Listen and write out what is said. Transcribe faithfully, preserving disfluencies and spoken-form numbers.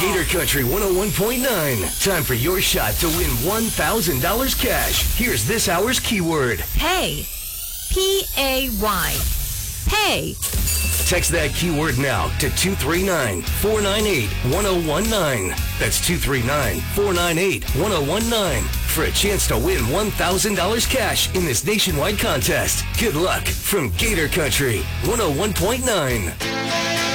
Gator Country one oh one point nine. Time for your shot to win one thousand dollars cash. Here's this hour's keyword. Pay. P A Y. Pay. Text that keyword now to two three nine, four nine eight, one oh one nine. That's two three nine, four nine eight, one oh one nine for a chance to win one thousand dollars cash in this nationwide contest. Good luck from Gator Country one oh one point nine.